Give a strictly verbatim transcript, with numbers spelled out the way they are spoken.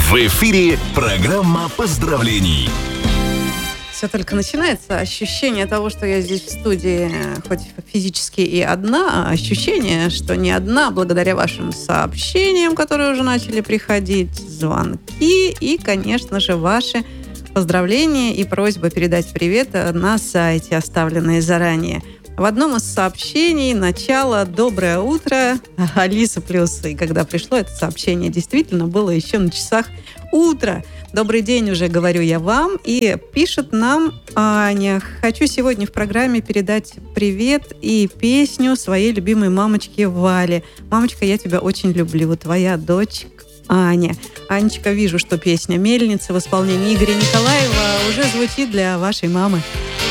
В эфире программа поздравлений. Все только начинается. Ощущение того, что я здесь в студии, хоть физически и одна, а ощущение, что не одна, благодаря вашим сообщениям, которые уже начали приходить, звонки и, конечно же, ваши поздравления и просьба передать привет на сайте, оставленные заранее. В одном из сообщений начало «Доброе утро, Алиса плюс». И когда пришло это сообщение, действительно было еще на часах утра. Добрый день уже говорю я вам. И пишет нам Аня: хочу сегодня в программе передать привет и песню своей любимой мамочке Вале. Мамочка, я тебя очень люблю. Твоя дочь Аня. Анечка, вижу, что песня «Мельница» в исполнении Игоря Николаева уже звучит для вашей мамы.